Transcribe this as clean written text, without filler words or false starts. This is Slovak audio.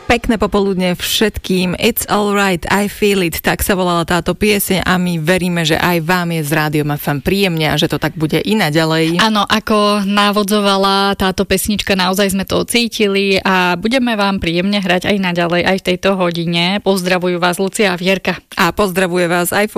Pekné popoludne všetkým. It's alright, I feel it. Tak sa volala táto pieseň a my veríme, že aj vám je z Rádiom FM príjemne a že to tak bude i naďalej. Áno, ako návodzovala táto pesnička, naozaj sme to cítili a budeme vám príjemne hrať aj naďalej, aj v tejto hodine. Pozdravujú vás Lucia a Vierka. A pozdravuje vás aj